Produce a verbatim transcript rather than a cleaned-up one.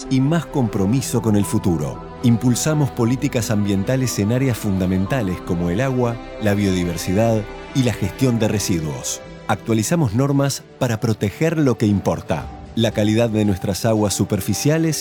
y más compromiso con el futuro. Impulsamos políticas ambientales en áreas fundamentales como el agua, la biodiversidad y la gestión de residuos. Actualizamos normas para proteger lo que importa: la calidad de nuestras aguas superficiales